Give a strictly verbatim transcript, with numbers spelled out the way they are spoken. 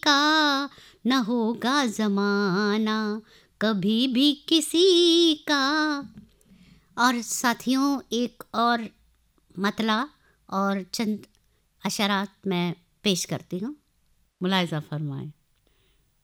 का न होगा ज़माना कभी भी किसी का। और साथियों एक और मतला और चंद अशरात मैं पेश करती हूँ, मुलाहिज़ा फरमाएं।